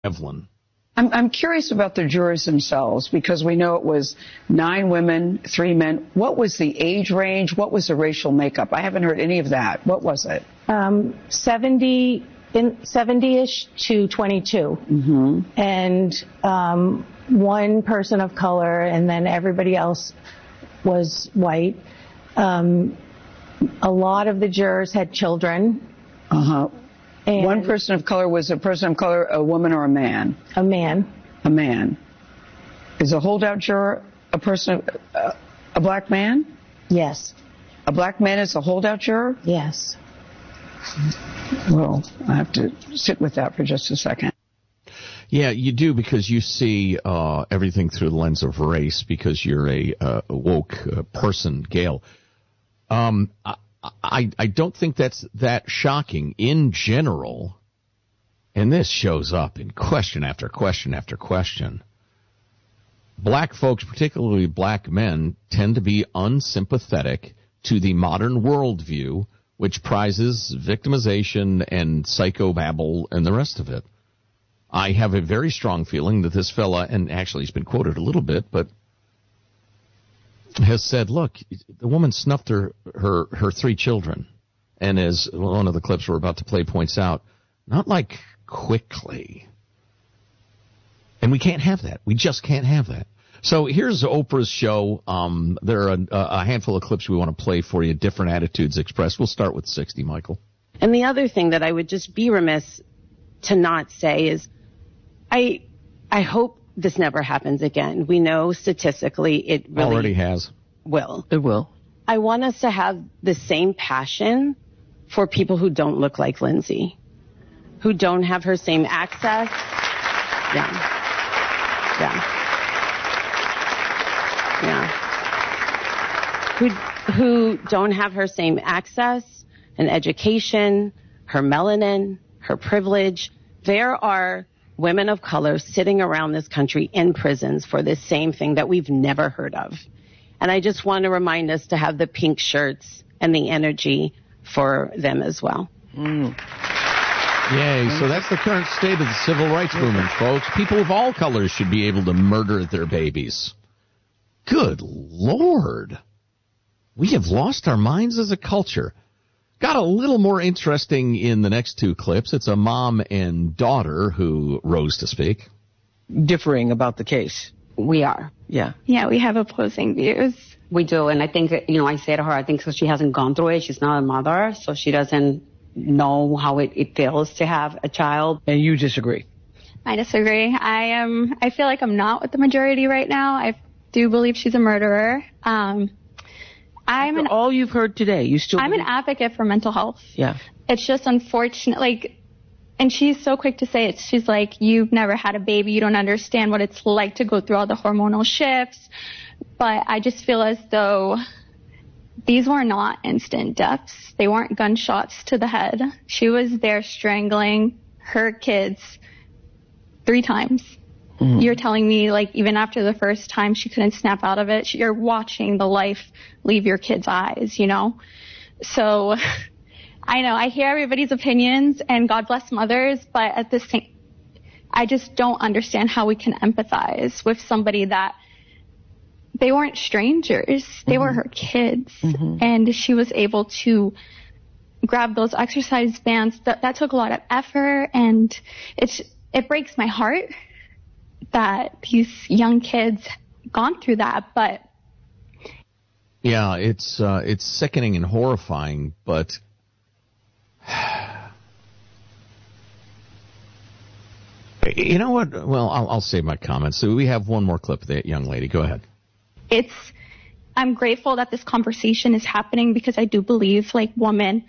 Evelyn. I'm curious about the jurors themselves, because we know it was 9 women, 3 men. What was the age range? What was the racial makeup? I haven't heard any of that. What was it? 70-ish to 22. Mm-hmm. And one person of color, and then everybody else was white. A lot of the jurors had children. Uh-huh. And one person of color, was a person of color a woman or a man? A man. A man. Is a holdout juror a person, a black man? Yes. A black man is a holdout juror? Yes. Well, I have to sit with that for just a second. Yeah, you do, because you see everything through the lens of race, because you're a woke person, Gail. I don't think that's that shocking in general, and this shows up in question after question after question. Black folks, particularly black men, tend to be unsympathetic to the modern worldview, which prizes victimization and psychobabble and the rest of it. I have a very strong feeling that this fella, and actually he's been quoted a little bit, but has said, look, the woman snuffed her 3 children. And as one of the clips we're about to play points out, not like quickly. And we can't have that. We just can't have that. So here's Oprah's show. There are a handful of clips we want to play for you, different attitudes expressed. We'll start with 60, Michael. And the other thing that I would just be remiss to not say is I hope this never happens again. We know statistically it really already has. Will. It will. I want us to have the same passion for people who don't look like Lindsay, who don't have her same access. Who don't have her same access and education, her melanin, her privilege. There are women of color sitting around this country in prisons for this same thing that we've never heard of. And I just want to remind us to have the pink shirts and the energy for them as well. Yay. So that's the current state of the civil rights movement, folks. People of all colors should be able to murder their babies. Good Lord. We have lost our minds as a culture. Got a little more interesting in the next 2 clips. It's a mom and daughter who rose to speak. Differing about the case. We are. Yeah. Yeah, we have opposing views. We do, and I think, I say to her, I think so she hasn't gone through it. She's not a mother, so she doesn't know how it feels to have a child. And you disagree? I disagree. I feel like I'm not with the majority right now. I do believe she's a murderer. After all you've heard today, you still I'm an advocate for mental health. Yeah. It's just unfortunate, and she's so quick to say it. She's like, you've never had a baby. You don't understand what it's like to go through all the hormonal shifts. But I just feel as though these were not instant deaths. They weren't gunshots to the head. She was there strangling her kids 3 times. Mm-hmm. You're telling me, even after the first time, she couldn't snap out of it. You're watching the life leave your kids' eyes, So I know I hear everybody's opinions, and God bless mothers, but at this time, I just don't understand how we can empathize with somebody that they weren't strangers. They were her kids, and she was able to grab those exercise bands. That took a lot of effort, and it breaks my heart that these young kids gone through that, but yeah, it's sickening and horrifying, but you know what? Well, I'll save my comments. So we have one more clip of that young lady. Go ahead. I'm grateful that this conversation is happening, because I do believe women,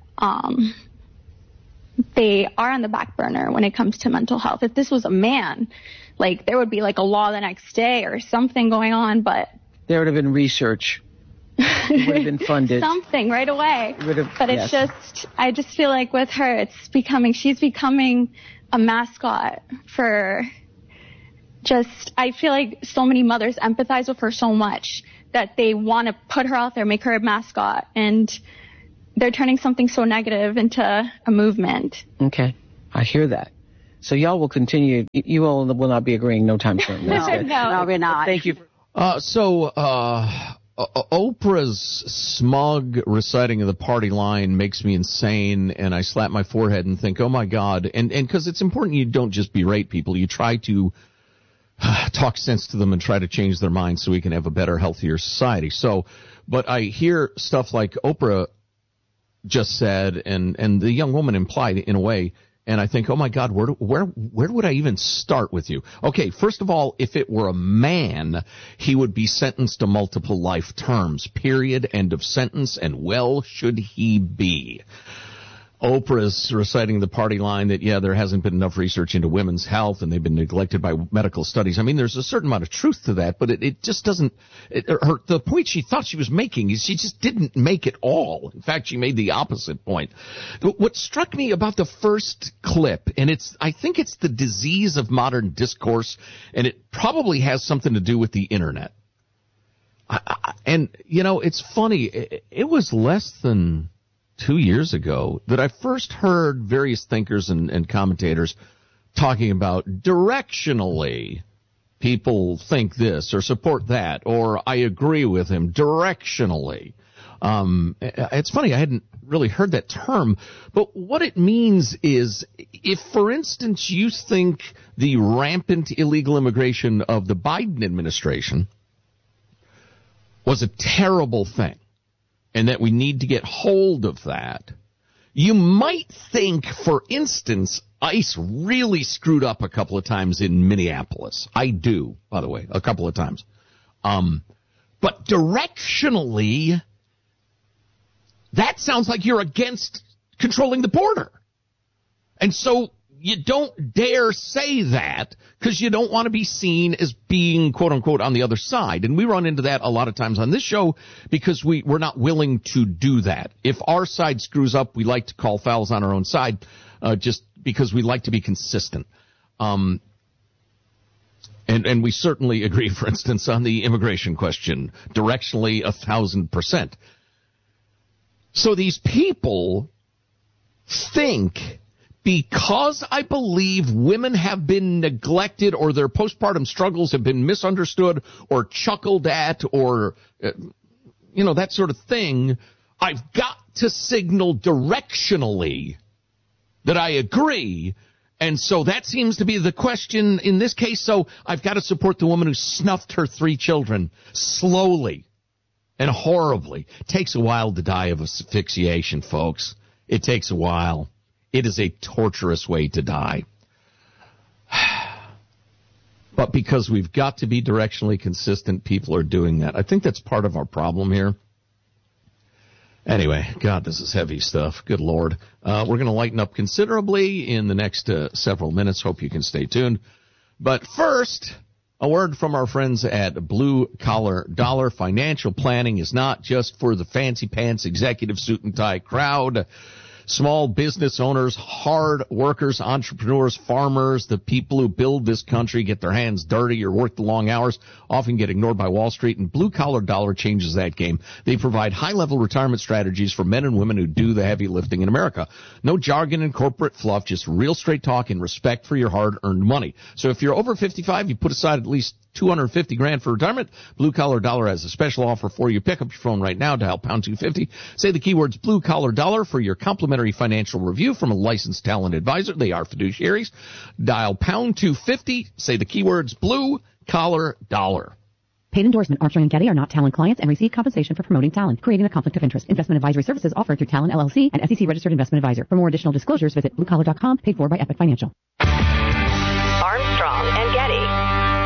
they are on the back burner when it comes to mental health. If this was a man, there would be a law the next day or something going on, but there would have been research. It would have been funded. Something right away. But it's I just feel like with her, she's becoming a mascot for I feel like so many mothers empathize with her so much that they want to put her out there, make her a mascot, and they're turning something so negative into a movement. Okay. I hear that. So y'all will continue. You all will not be agreeing no time soon. No, we're not. Thank you. Oprah's smug reciting of the party line makes me insane, and I slap my forehead and think, oh my God. And because it's important you don't just berate people, you try to talk sense to them and try to change their minds so we can have a better, healthier society. But I hear stuff like Oprah just said, and the young woman implied in a way, and I think, oh my God, where would I even start with you? Okay, first of all, if it were a man, he would be sentenced to multiple life terms, period, end of sentence, and well should he be. Oprah's reciting the party line that, yeah, there hasn't been enough research into women's health and they've been neglected by medical studies. I mean, there's a certain amount of truth to that, but it just doesn't, the point she thought she was making is she just didn't make it all. In fact, she made the opposite point. What struck me about the first clip, and I think it's the disease of modern discourse, and it probably has something to do with the internet. And, you know, it's funny, it was less than 2 years ago that I first heard various thinkers and commentators talking about directionally people think this or support that, or I agree with him directionally. It's funny, I hadn't really heard that term, but what it means is if, for instance, you think the rampant illegal immigration of the Biden administration was a terrible thing, and that we need to get hold of that, you might think, for instance, ICE really screwed up a couple of times in Minneapolis. I do, by the way, a couple of times. But directionally, that sounds like you're against controlling the border. And so you don't dare say that because you don't want to be seen as being, quote unquote, on the other side. And we run into that a lot of times on this show because we're not willing to do that. If our side screws up, we like to call fouls on our own side, just because we like to be consistent. And we certainly agree, for instance, on the immigration question, directionally 1,000%. So these people think, because I believe women have been neglected or their postpartum struggles have been misunderstood or chuckled at or, that sort of thing, I've got to signal directionally that I agree. And so that seems to be the question in this case. So I've got to support the woman who snuffed her 3 children slowly and horribly. It takes a while to die of asphyxiation, folks. It takes a while. It is a torturous way to die. But because we've got to be directionally consistent, people are doing that. I think that's part of our problem here. Anyway, God, this is heavy stuff. Good Lord. We're going to lighten up considerably in the next several minutes. Hope you can stay tuned. But first, a word from our friends at Blue Collar Dollar. Financial planning is not just for the fancy pants executive suit and tie crowd. Small business owners, hard workers, entrepreneurs, farmers, the people who build this country, get their hands dirty or work the long hours, often get ignored by Wall Street, and Blue Collar Dollar changes that game. They provide high-level retirement strategies for men and women who do the heavy lifting in America. No jargon and corporate fluff, just real straight talk and respect for your hard-earned money. So if you're over 55, you put aside at least $250,000 for retirement. Blue Collar Dollar has a special offer for you. Pick up your phone right now, dial pound 250. Say the keywords Blue Collar Dollar for your complimentary financial review from a licensed talent advisor. They are fiduciaries. Dial pound 250. Say the keywords Blue Collar Dollar. Paid endorsement. Armstrong & Getty are not Talent clients and receive compensation for promoting Talent, creating a conflict of interest. Investment advisory services offered through Talent LLC, an SEC-registered investment advisor. For more additional disclosures, visit bluecollar.com, paid for by Epic Financial. Armstrong & Getty.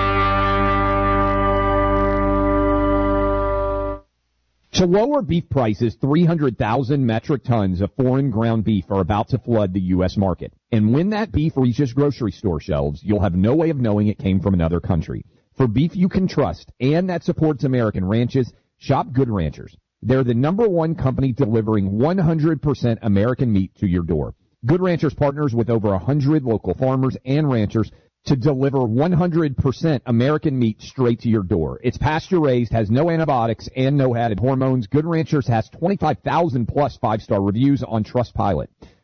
To lower beef prices, 300,000 metric tons of foreign ground beef are about to flood the U.S. market. And when that beef reaches grocery store shelves, you'll have no way of knowing it came from another country. For beef you can trust and that supports American ranches, shop Good Ranchers. They're the #1 company delivering 100% American meat to your door. Good Ranchers partners with over 100 local farmers and ranchers to deliver 100% American meat straight to your door. It's pasture-raised, has no antibiotics, and no added hormones. Good Ranchers has 25,000 plus 5-star reviews on Trustpilot.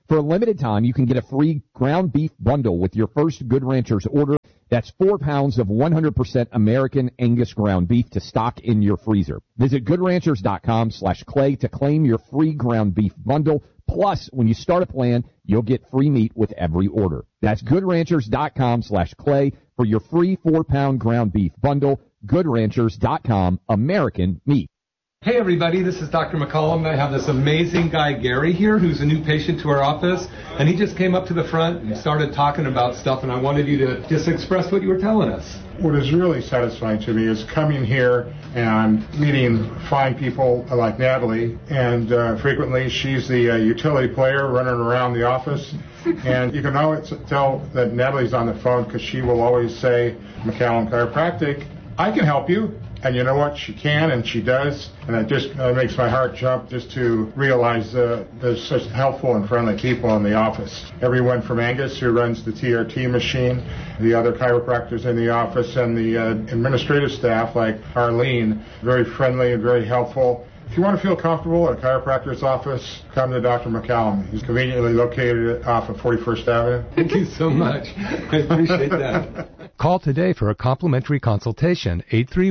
For a limited time, you can get a free ground beef bundle with your first Good Ranchers order. That's 4 pounds of 100% American Angus ground beef to stock in your freezer. Visit goodranchers.com/clay to claim your free ground beef bundle. Plus, when you start a plan, you'll get free meat with every order. That's goodranchers.com/clay for your free 4-pound ground beef bundle. Goodranchers.com, American meat. Hey everybody, this is Dr. McCollum. I have this amazing guy, Gary, here, who's a new patient to our office, and he just came up to the front and started talking about stuff, and I wanted you to just express what you were telling us. What is really satisfying to me is coming here and meeting fine people like Natalie, and frequently she's the utility player running around the office, and you can always tell that Natalie's on the phone because she will always say, McCallum Chiropractic, I can help you. And you know what? She can, and she does. And it just makes my heart jump just to realize there's such helpful and friendly people in the office. Everyone from Angus, who runs the TRT machine, the other chiropractors in the office, and the administrative staff like Arlene, very friendly and very helpful. If you want to feel comfortable at a chiropractor's office, come to Dr. McCallum. He's conveniently located off of 41st Avenue. Thank you so much. I appreciate that. Call today for a complimentary consultation,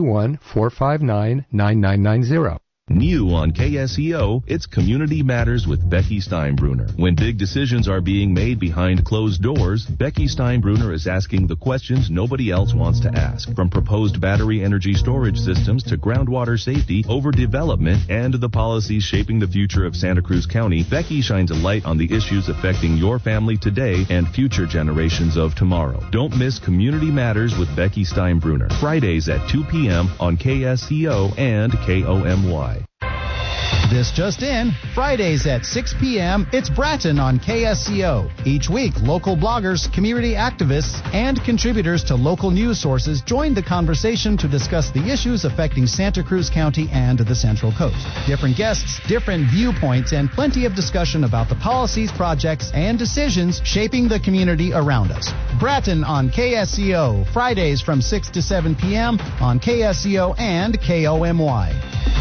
831-459-9990. New on KSEO, it's Community Matters with Becky Steinbruner. When big decisions are being made behind closed doors, Becky Steinbruner is asking the questions nobody else wants to ask. From proposed battery energy storage systems to groundwater safety, overdevelopment, and the policies shaping the future of Santa Cruz County, Becky shines a light on the issues affecting your family today and future generations of tomorrow. Don't miss Community Matters with Becky Steinbruner. Fridays at 2 p.m. on KSEO and KOMY. This just in, Fridays at 6 p.m., it's Bratton on KSCO. Each week, local bloggers, community activists, and contributors to local news sources join the conversation to discuss the issues affecting Santa Cruz County and the Central Coast. Different guests, different viewpoints, and plenty of discussion about the policies, projects, and decisions shaping the community around us. Bratton on KSCO, Fridays from 6 to 7 p.m. on KSCO and KOMY.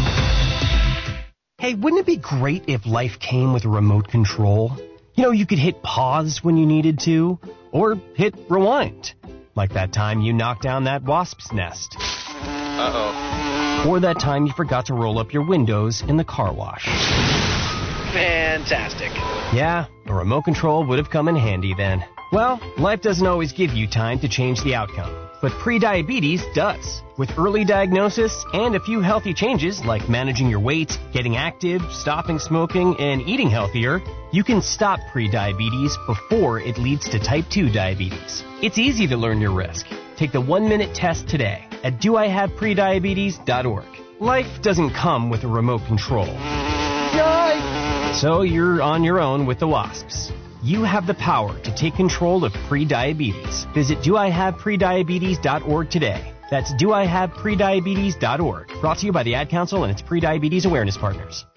Hey, wouldn't it be great if life came with a remote control? You know, you could hit pause when you needed to, or hit rewind. Like that time you knocked down that wasp's nest. Uh-oh. Or that time you forgot to roll up your windows in the car wash. Fantastic. Yeah, a remote control would have come in handy then. Well, life doesn't always give you time to change the outcome, but prediabetes does. With early diagnosis and a few healthy changes like managing your weight, getting active, stopping smoking, and eating healthier, you can stop prediabetes before it leads to type 2 diabetes. It's easy to learn your risk. Take the 1-minute test today at doihaveprediabetes.org. Life doesn't come with a remote control. Yikes! So you're on your own with the wasps. You have the power to take control of prediabetes. Visit doihaveprediabetes.org today. That's doihaveprediabetes.org. Brought to you by the Ad Council and its Prediabetes Awareness Partners.